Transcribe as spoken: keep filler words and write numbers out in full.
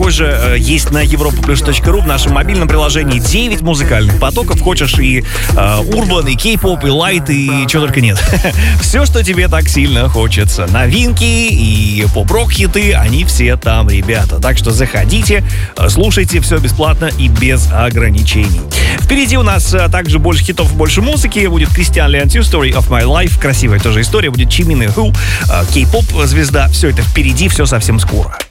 такой же есть на европа плюс точка ру в нашем мобильном приложении. девять музыкальных потоков. Хочешь и урбан, и кей-поп, и лайт, и что только нет. Все, что тебе так сильно хочется. Новинки и поп-рок хиты, они все там, ребята. Так что заходите, слушайте, все бесплатно и без ограничений. Впереди у нас также больше хитов, больше музыки. Будет Кристиан Леонтью, Story of My Life. Красивая тоже история. Будет Чимин и Ху, кей-поп звезда. Все это впереди, все совсем скоро.